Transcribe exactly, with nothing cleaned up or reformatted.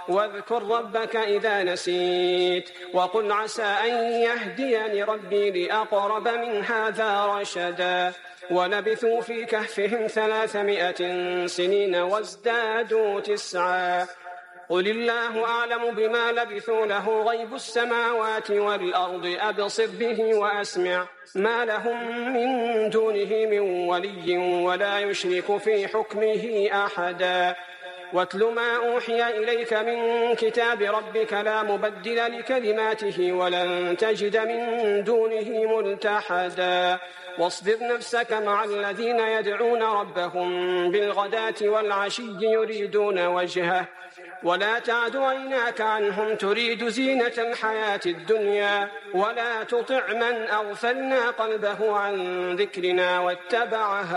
واذكر ربك إذا نسيت وقل عسى أن يهديني ربي لأقرب من هذا رشدا ولبثوا في كهفهم ثلاثمائة سنين وازدادوا تسعا قل الله أعلم بما لبثوا له غيب السماوات والأرض أبصر به وأسمع ما لهم من دونه من ولي ولا يشرك في حكمه أحدا واتل ما أوحي إليك من كتاب ربك لا مبدل لكلماته ولن تجد من دونه ملتحدا واصبر نفسك مع الذين يدعون ربهم بالغداة والعشي يريدون وجهه ولا تعد عيناك عنهم تريد زينة الحياة الدنيا ولا تطع من أغفلنا قلبه عن ذكرنا واتبع